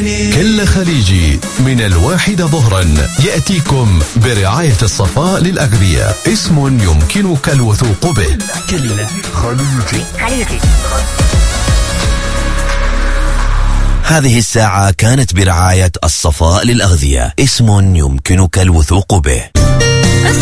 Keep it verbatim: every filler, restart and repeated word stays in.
كل خليجي من الواحدة ظهرا يأتيكم برعاية الصفاء للأغذية، اسم يمكنك الوثوق به. كل خليجي. خليجي. هذه الساعة كانت برعاية الصفاء للأغذية، اسم يمكنك الوثوق به.